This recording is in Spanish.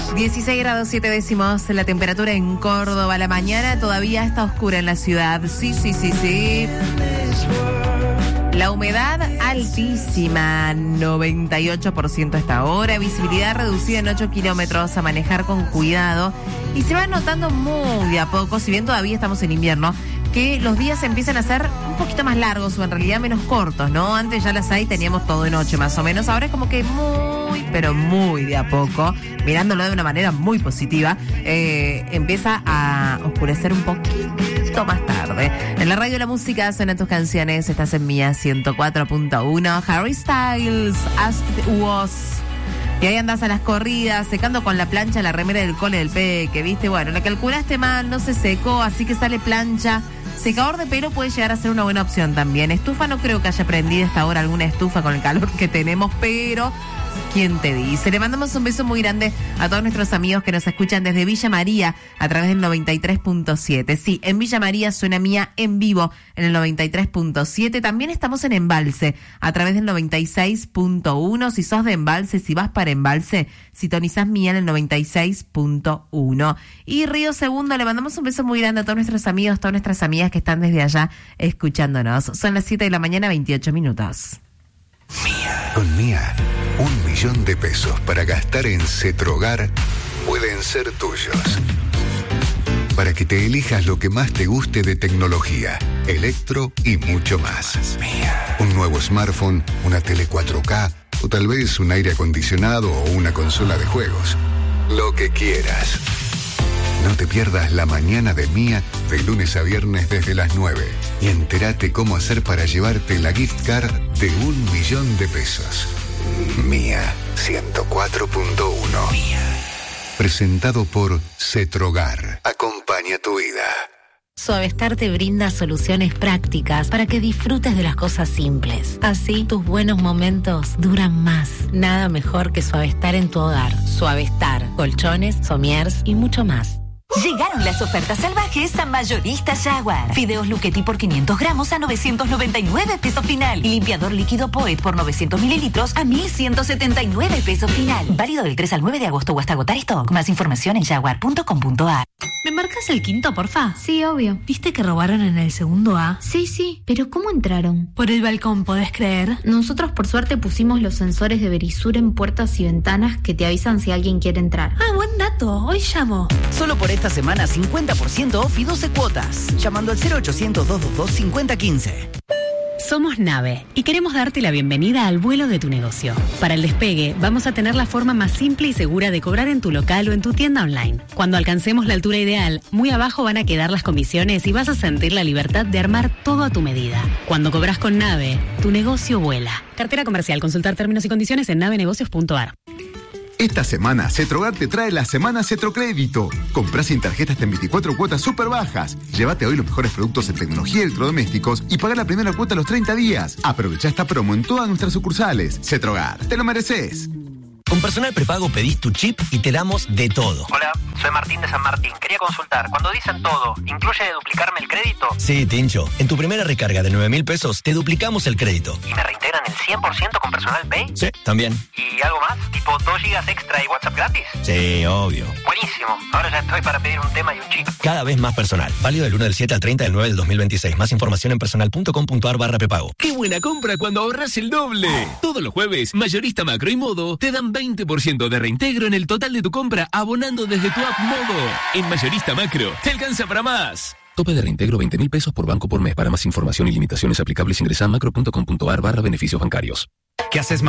16 grados 7 décimos la temperatura en Córdoba. La mañana todavía está oscura en la ciudad. Sí. La humedad altísima, 98% hasta ahora. Visibilidad reducida en 8 kilómetros, a manejar con cuidado. Y se va notando muy de a poco, si bien todavía estamos en invierno, que los días empiezan a ser un poquito más largos o en realidad menos cortos, ¿no? Antes ya las 6 teníamos todo de noche más o menos. Ahora es como que muy, pero muy de a poco, mirándolo de una manera muy positiva, empieza a oscurecer un poquito más tarde. En la radio de la música suenan tus canciones. Estás en Mía 104.1. Harry Styles, As It Was. Y ahí andás a las corridas, secando con la plancha la remera del cole del peque, ¿viste? Bueno, la calculaste mal, no se secó, así que sale plancha. Secador de pelo puede llegar a ser una buena opción también. Estufa no creo que haya prendido hasta ahora alguna estufa con el calor que tenemos, pero ¿quién te dice? Le mandamos un beso muy grande a todos nuestros amigos que nos escuchan desde Villa María a través del 93.7. Sí, en Villa María suena Mía en vivo en el 93.7. También estamos en Embalse a través del 96.1. Si sos de Embalse, si vas para Embalse, sintonizás Mía en el 96.1. Y Río Segundo, le mandamos un beso muy grande a todos nuestros amigos, todas nuestras amigas que están desde allá escuchándonos. Son las 7 de la mañana, 28 minutos. Mía. Con Mía, 1 millón de pesos para gastar en Cetrogar pueden ser tuyos. Para que te elijas lo que más te guste de tecnología, electro y mucho más. Mía. Un nuevo smartphone, una tele 4K o tal vez un aire acondicionado o una consola de juegos. Lo que quieras. No te pierdas la mañana de Mía de lunes a viernes desde las 9 y entérate cómo hacer para llevarte la gift card de 1 millón de pesos. Mía 104.1. Mía. Presentado por Cetrogar. Acompaña tu vida. Suavestar te brinda soluciones prácticas para que disfrutes de las cosas simples. Así, tus buenos momentos duran más. Nada mejor que Suavestar en tu hogar. Suavestar, colchones, somiers y mucho más. Llegaron las ofertas salvajes a Mayorista Jaguar. Fideos Luchetti por 500 gramos a 999 pesos final. Y limpiador líquido Poet por 900 mililitros a 1.179 pesos final. Válido del 3 al 9 de agosto o hasta agotar stock. Más información en jaguar.com.ar. ¿Me marcas el quinto, porfa? Sí, obvio. ¿Viste que robaron en el segundo A? Sí, pero ¿cómo entraron? Por el balcón, ¿podés creer? Nosotros por suerte pusimos los sensores de Verisur en puertas y ventanas que te avisan si alguien quiere entrar. Ah, buen dato. Hoy llamo. Solo por esta semana 50% off y 12 cuotas. Llamando al 0800-222-5015. Somos Nave y queremos darte la bienvenida al vuelo de tu negocio. Para el despegue, vamos a tener la forma más simple y segura de cobrar en tu local o en tu tienda online. Cuando alcancemos la altura ideal, muy abajo van a quedar las comisiones y vas a sentir la libertad de armar todo a tu medida. Cuando cobras con Nave, tu negocio vuela. Cartera comercial. Consultar términos y condiciones en navenegocios.ar. Esta semana, Cetrogar te trae la Semana Cetrocrédito. Comprá sin tarjeta hasta en 24 cuotas súper bajas. Llévate hoy los mejores productos en tecnología y electrodomésticos y pagá la primera cuota a los 30 días. Aprovechá esta promo en todas nuestras sucursales. Cetrogar, te lo mereces. Con Personal Prepago pedís tu chip y te damos de todo. Hola, soy Martín de San Martín. Quería consultar, cuando dicen todo, ¿incluye duplicarme el crédito? Sí, Tincho. En tu primera recarga de 9.000 pesos, te duplicamos el crédito. ¿Y me reintegran el 100% con Personal Pay? Sí, también. ¿Y algo más? ¿Tipo 2 gigas extra y WhatsApp gratis? Sí, obvio. Buenísimo. Ahora ya estoy para pedir un tema y un chip. Cada vez más personal. Válido del 1 del 7 al 30 del 9 del 2026. Más información en personal.com.ar/prepago. ¡Qué buena compra cuando ahorras el doble! Todos los jueves, Mayorista Macro y Modo te dan 20% de reintegro en el total de tu compra abonando desde tu app Modo. En Mayorista Macro, te alcanza para más. Tope de reintegro 20.000 pesos por banco por mes. Para más información y limitaciones aplicables ingresa a macro.com.ar/beneficios bancarios. ¿Qué haces,